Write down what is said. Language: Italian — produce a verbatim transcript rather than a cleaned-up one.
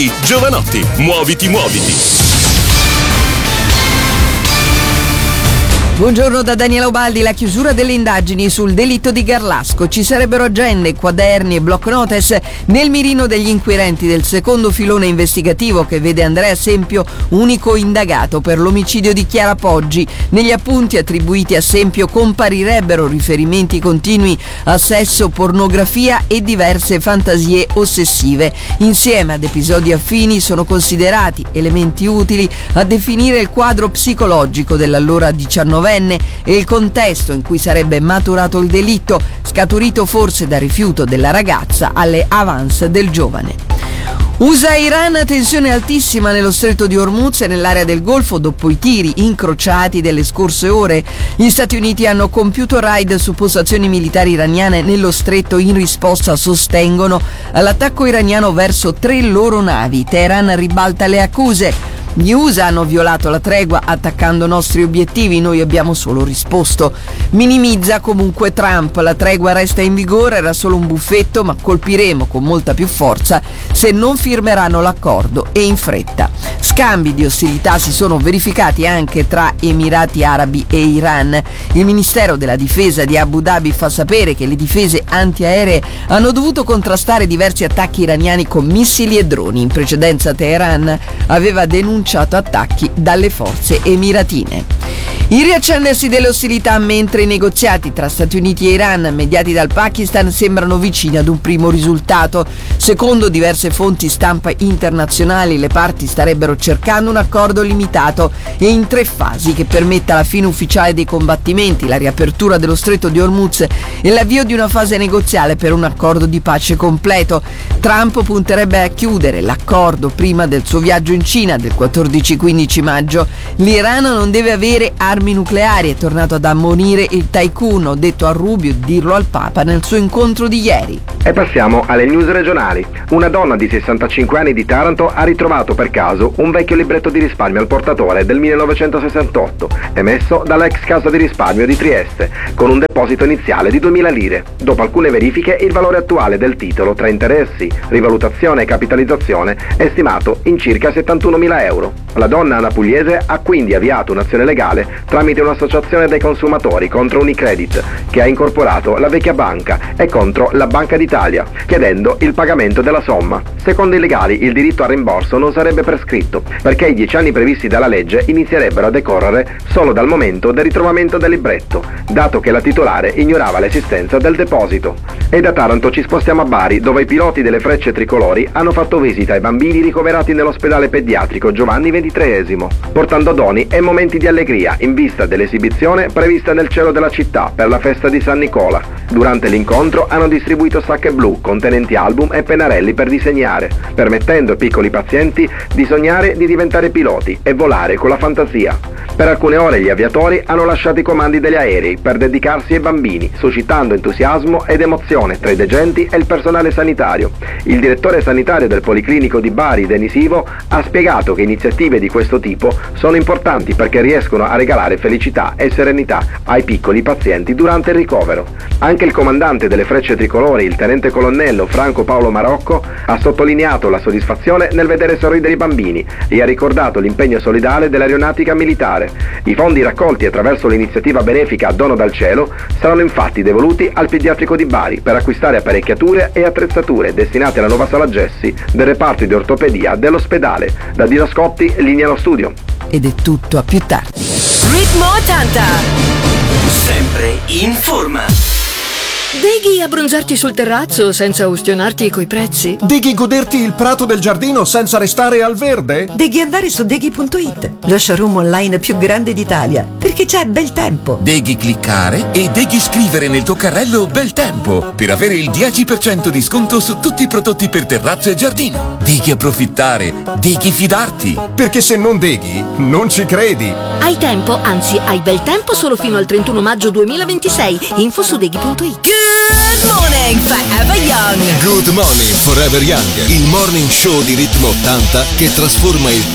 Giovanotti, Giovanotti, muoviti, muoviti. Buongiorno da Daniela Ubaldi. La chiusura delle indagini sul delitto di Garlasco. Ci sarebbero agende, quaderni e block notice nel mirino degli inquirenti del secondo filone investigativo che vede Andrea Sempio unico indagato per l'omicidio di Chiara Poggi. Negli appunti attribuiti a Sempio comparirebbero riferimenti continui a sesso, pornografia e diverse fantasie ossessive. Insieme ad episodi affini sono considerati elementi utili a definire il quadro psicologico dell'allora diciannovenne e il contesto in cui sarebbe maturato il delitto, scaturito forse dal rifiuto della ragazza alle avance del giovane. U S A e Iran, tensione altissima nello stretto di Hormuz e nell'area del Golfo dopo i tiri incrociati delle scorse ore. Gli Stati Uniti hanno compiuto raid su postazioni militari iraniane nello stretto in risposta, sostengono, all'attacco iraniano verso tre loro navi. Teheran ribalta le accuse. Gli U S A hanno violato la tregua attaccando nostri obiettivi, noi abbiamo solo risposto. Minimizza comunque Trump, la tregua resta in vigore, era solo un buffetto, ma colpiremo con molta più forza se non firmeranno l'accordo e in fretta. Scambi di ostilità si sono verificati anche tra Emirati Arabi e Iran. Il Ministero della Difesa di Abu Dhabi fa sapere che le difese antiaeree hanno dovuto contrastare diversi attacchi iraniani con missili e droni. In precedenza Teheran aveva denunciato attacchi dalle forze emiratine. Il riaccendersi delle ostilità mentre i negoziati tra Stati Uniti e Iran, mediati dal Pakistan, sembrano vicini ad un primo risultato. Secondo diverse fonti stampa internazionali, le parti starebbero cercando un accordo limitato e in tre fasi che permetta la fine ufficiale dei combattimenti, la riapertura dello stretto di Hormuz e l'avvio di una fase negoziale per un accordo di pace completo. Trump punterebbe a chiudere l'accordo prima del suo viaggio in Cina del quattordici quindici maggio. L'Iran non deve avere armi nucleari, è tornato ad ammonire il tycoon, ho detto a Rubio di dirlo al Papa nel suo incontro di ieri. E passiamo alle news regionali. Una donna di sessantacinque anni di Taranto ha ritrovato per caso un vecchio libretto di risparmio al portatore del millenovecentosessantotto, emesso dall'ex Cassa di Risparmio di Trieste, con un deposito iniziale di duemila lire. Dopo alcune verifiche, il valore attuale del titolo, tra interessi, rivalutazione e capitalizzazione, è stimato in circa settantunomila euro. La donna napugliese ha quindi avviato un'azione legale tramite un'associazione dei consumatori contro Unicredit, che ha incorporato la vecchia banca, e contro la Banca d'Italia, chiedendo il pagamento della somma. Secondo i legali, il diritto al rimborso non sarebbe prescritto, perché i dieci anni previsti dalla legge inizierebbero a decorrere solo dal momento del ritrovamento del libretto, dato che la titolare ignorava l'esistenza del deposito. E da Taranto ci spostiamo a Bari, dove i piloti delle Frecce Tricolori hanno fatto visita ai bambini ricoverati nell'ospedale pediatrico Giovanni ventitreesimo, portando doni e momenti di allegria in vista dell'esibizione prevista nel cielo della città per la festa di San Nicola. Durante l'incontro hanno distribuito sacche blu contenenti album e pennarelli per disegnare, permettendo ai piccoli pazienti di sognare di diventare piloti e volare con la fantasia. Per alcune ore gli aviatori hanno lasciato i comandi degli aerei per dedicarsi ai bambini, suscitando entusiasmo ed emozione tra i degenti e il personale sanitario. Il direttore sanitario del Policlinico di Bari, Denisivo, ha spiegato che iniziative di questo tipo sono importanti perché riescono a regalare felicità e serenità ai piccoli pazienti durante il ricovero. Anche il comandante delle Frecce Tricolori, il tenente colonnello Franco Paolo Marocco, ha sottolineato la soddisfazione nel vedere sorridere i bambini e ha ricordato l'impegno solidale dell'aeronautica militare. I fondi raccolti attraverso l'iniziativa benefica Dono dal Cielo saranno infatti devoluti al pediatrico di Bari per acquistare apparecchiature e attrezzature destinate alla nuova sala gessi del reparto di ortopedia dell'ospedale. Da Dino Scotti, linea allo studio. Ed è tutto, a più tardi. Ritmo ottanta, sempre in forma. Deghi abbronzarti sul terrazzo senza ustionarti coi prezzi? Deghi goderti il prato del giardino senza restare al verde? Deghi andare su deghi punto it, lo showroom online più grande d'Italia, perché c'è bel tempo. Deghi cliccare e deghi scrivere nel tuo carrello bel tempo per avere il dieci per cento di sconto su tutti i prodotti per terrazzo e giardino. Deghi approfittare, deghi fidarti. Perché se non deghi, non ci credi. Hai tempo, anzi hai bel tempo solo fino al trentuno maggio duemilaventisei. Info su deghi punto it. Good morning, Forever Young. Good morning, Forever Young. Il morning show di Ritmo ottanta che trasforma il tuo